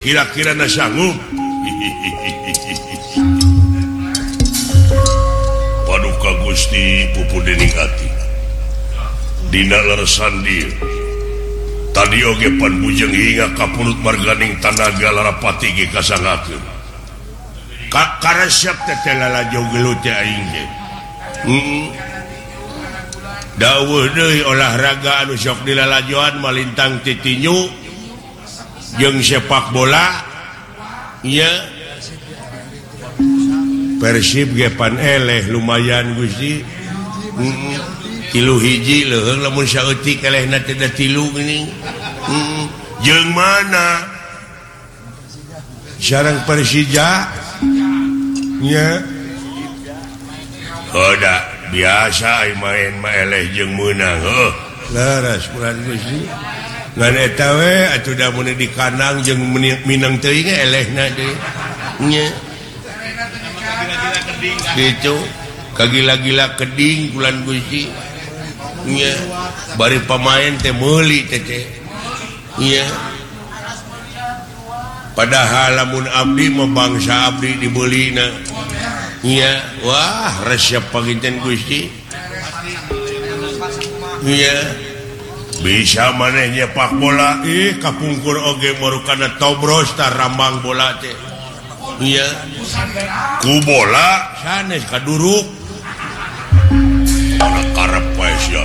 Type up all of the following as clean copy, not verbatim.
Kira-kira na sanggup. Paduka Gusti pupu dening ati. Dina leresan dia. Tadi oge pan bujeng hingga kapulut marganing tanaga larapati ge kasangakeun. Karasiap teh lalajo gelut teh aing ge. Dawuh deui olahraga anu sok dilalajoan malintang titinyu jeung sepak bola ya Persib ge pan eleh lumayan Gusti 3 hiji leuheung lamun saeutik elehna teh da 3 geuning jeung mana sareng Persija nya hoda biasa main mah eleh jeung meunang heuh laras bulan Gusti ngan eta we atuh da mun di kandang jeung minang teuing elehna deui nya ditu kagila-gila keding bulan Gusti nya bari pamain teh meuli teh nya padahal lamun abdi mah bangsa abdi dibeulina nya wah resep panginten Gusti nya bisa manehnya pak bola kapungkur oge marukana tobros tar rambang bola teh iya ku bola sanes kaduruk ana karep wae sia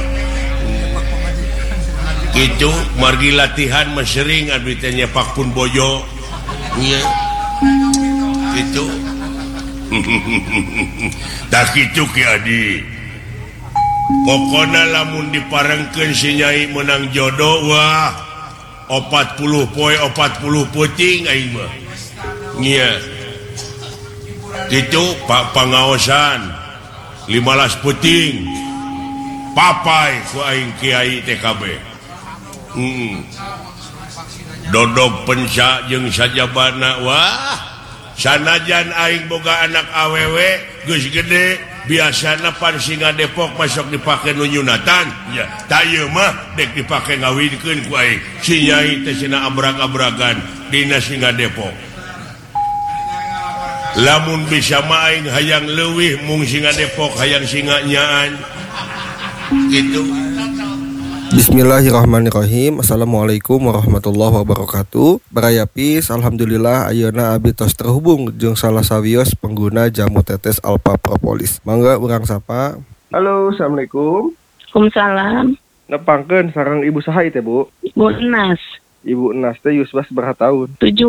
kitu margi latihan mah sering abdi teh nyepak pun bojo iya kitu tak kitu ki adi pokoknya lamun diparengkeun si Nyai menang jodoh wah 40 poe 40 puting aing mah nya kitu Pak Pangaosan 15 puting papai ku aing kiai TKB dodog penca jeung sajabana wah sanajan aing boga anak awewe geus gede biasana pan singa Depok masuk dipake nu nyunatan ya ta ieu mah dek dipake ngawinkeun ku aing si Nyai teh cenah abrag-abragan dina singa Depok lamun bisa mah aing hayang leuwih mung singa Depok hayang singa nyaan gitu. Bismillahirrahmanirrahim. Assalamualaikum warahmatullahi wabarakatuh. Barayapis, alhamdulillah ayeuna abdi tos terhubung jeung salah sawios pengguna jamu tetes Alpha Propolis. Mangga urang sapa. Halo, assalamualaikum. Waalaikumsalam. Nepangkeun sareng ibu saha teh, Bu? Ibu Enas. Ibu Enas teh yusbah sabaraha tahun? 72.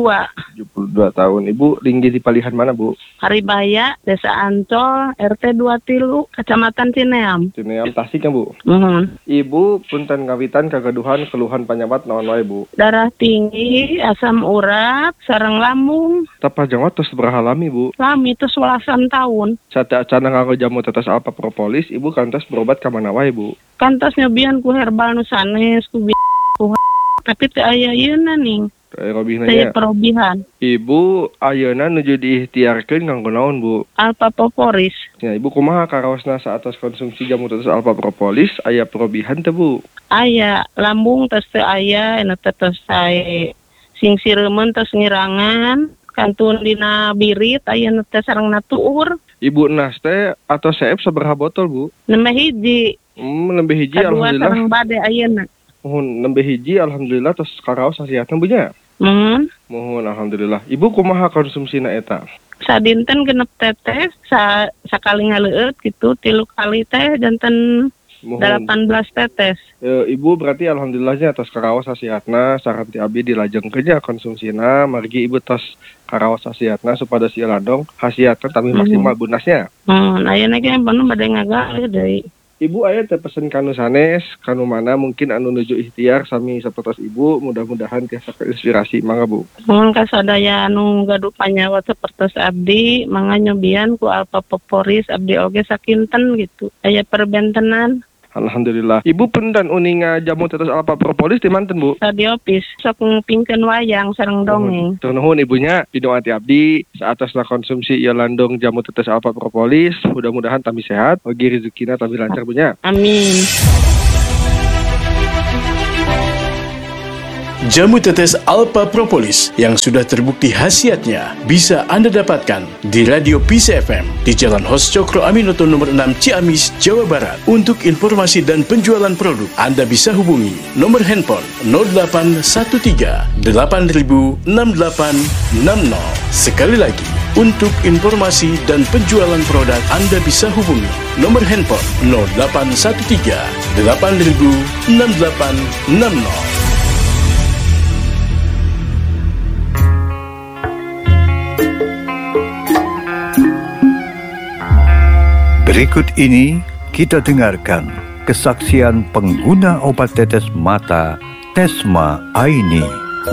72 tahun. Ibu tinggi di palihan mana, Bu? Haribaya, Desa Ancol, RT 23, Kecamatan Cineam. Cineam Tasik ya, Bu? Mohon. Ibu punten ngawitan kagaduhan keluhan panyawat naon wae, Bu? Darah tinggi, asam urat, sareng lambung. Tapajang tos sabaraha lami, Bu? Lami itu 11 tahun. Sate acana nganggo jamu tetes Alpha Propolis, Ibu kantos berobat ka mana wae, Bu? Kantos nyobian ku herbal nu sanes, ku tapi teu aya ieuna ning. Teu perobihan. Ibu ayeuna nuju diikhtiarkeun nganggo naon, Bu? Alpha Propolis. Ya, Ibu kumaha karaosna saatos konsumsi jamu tetes Alpha Propolis aya perobihan teu, Bu? Aya lambung tos teu aya, anu teh tos sae sing sireumeun tos ngirangan, kantun dina birit aya nu teh sareng natuur. Ibu Enas teh atau seep sabaraha botol, Bu? Nembe hiji. Nembe hiji Kadua alhamdulillah. sareng bade ayeuna. Mohon nembe hiji alhamdulillah tos karaos hasiatna Bu nya. Mohon alhamdulillah. Ibu kumaha konsumsina eta? Sadinten genep tetes, sakali ngaleueut gitu, 3 kali teh janten 18 tetes. Ibu berarti alhamdulillahnya tos karaos hasiatna saran ti abdi dilajengkeun nya konsumsina margi Ibu tos karaos hasiatna supados ieu landong hasiatna tapi maksimal bunasnya. Ayeuna ge bener bade ngagalih deui. Ibu aya teh pesen kanu sanes, kanu mana mungkin anu nuju ikhtiar sami sapertos Ibu, mudah-mudahan tiasa keinspirasi mangga, Bu. Mun kasadaya anu gaduh panyawat sapertos abdi, mangga nyobian ku Alpha Propolis abdi oge sakinten gitu. Aya perbentenan. Alhamdulillah. Ibu punten uninga jamu tetes Alpha Propolis di manten, Bu? Tadi opis sok ngpingkeun wayang sareng dongeng. Tur nuhun ibunya, pidung ati abdi saatosna konsumsi ieu landung jamu tetes Alpha Propolis, mudah-mudahan tampi sehat, ogi rezekina tampi lancar bunya. Amin. Jamu tetes Alpha Propolis yang sudah terbukti khasiatnya bisa Anda dapatkan di Radio Peace FM di Jalan Hos Cokro Aminoto nomor 6 Ciamis, Jawa Barat. Untuk informasi dan penjualan produk, Anda bisa hubungi nomor handphone 0813 8000 6860. Sekali lagi, untuk informasi dan penjualan produk, Anda bisa hubungi nomor handphone 0813 8000 6860. Berikut ini kita dengarkan kesaksian pengguna obat tetes mata Tesma Aini.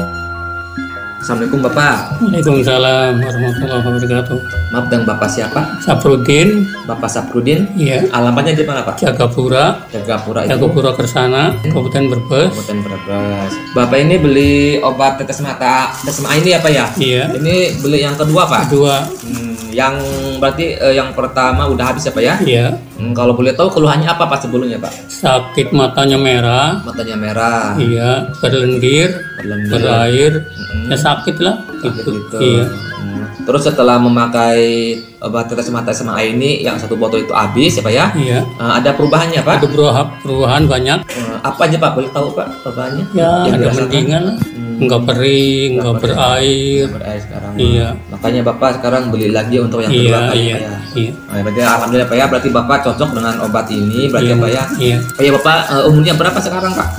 Assalamualaikum Bapak. Waalaikumsalam warahmatullahi wabarakatuh. Maaf, dengan Bapak siapa? Saprudin. Bapak Saprudin? Iya. Alamatnya di mana Pak? Jagapura. Jagapura itu? Jagapura Kersana, Kabupaten Brebes. Kabupaten Brebes. Bapak ini beli obat tetes mata Tesma Aini ya Pak ya? Iya. Ini beli yang kedua Pak? Kedua. Yang berarti yang pertama udah habis ya Pak ya? Iya. Kalau boleh tahu keluhannya apa Pak sebelumnya Pak? Sakit matanya merah. Matanya merah. Iya. Berlendir. Berair. Ya sakit lah. Gitu. Iya. Terus setelah memakai obat tetes mata Tesma Aini yang satu botol itu habis ya Pak ya? Iya. Ada perubahannya Pak? Ada perubahan banyak. Apa aja Pak? Boleh tahu Pak perubahannya? Ya, yang ada mendingan lah. Enggak berair. Enggak berair sekarang. Iya. Makanya Bapak sekarang beli lagi untuk yang kedua kali iya, Pak ya. Iya. Nah, berarti alhamdulillah Pak ya, berarti Bapak cocok dengan obat ini berarti Iya, Pak ya. Iya. Pak ya Bapak umurnya berapa sekarang Pak?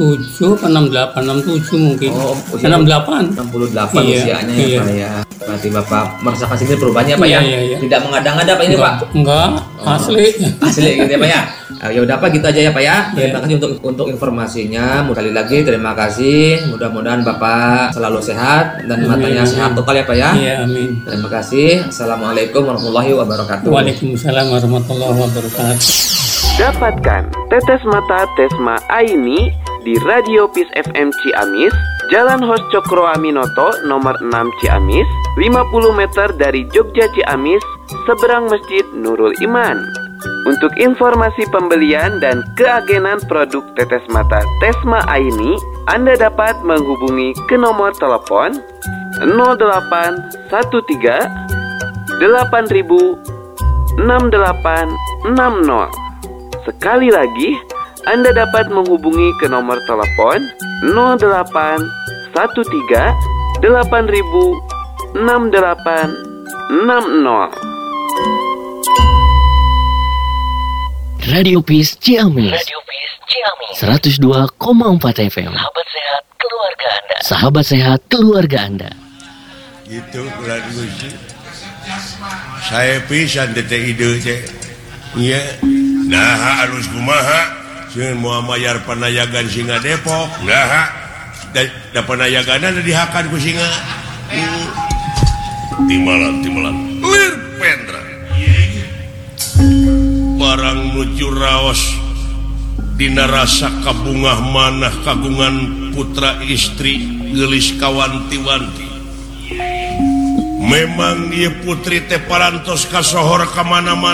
67 atau 68, 67 mungkin. Oh, usia 68. 68 Iya, usianya ya iya. Pak ya. Berarti Bapak merasakan sendiri perubahannya Pak Iya, ya. iya. Tidak mengada-ngada Pak ini Pak. Enggak, asli. Asli gitu ya Pak ya. Ya udah Pak, gitu aja ya Pak ya. Terima Iya. kasih untuk informasinya. Sekali lagi terima kasih. Mudah-mudahan Bapak selalu sehat dan Amin, matanya amin. sehat total ya Pak ya. Iya, amin. Terima kasih. Assalamualaikum warahmatullahi wabarakatuh. Waalaikumsalam warahmatullahi wabarakatuh. Dapatkan tetes mata Tesma Aini di Radio Peace FM Ciamis, Jalan Hos Cokro Aminoto nomor 6 Ciamis, 50 meter dari Jogja Ciamis, seberang Masjid Nurul Iman. Untuk informasi pembelian dan keagenan produk tetes mata Tesma Aini, Anda dapat menghubungi ke nomor telepon 0813 8000 6860. Sekali lagi, Anda dapat menghubungi ke nomor telepon 0813 8000 6860. Radio Peace Ciamis 102,4 FM. Sahabat sehat keluarga Anda. Gitu lagu sih. Saya pisan teh ide teh. Iya. Nah, alus kumaha? Sieun moal mayar panayagan Singa Depok. Nah, da panayagana dihakan ku Singa. Timalan. Lir pendra. Barang nuju raos dina rasa kabungah manah kagungan putra istri geulis kawanti-wanti. Memang ieu putri teh parantos kasohor ka mana-mana.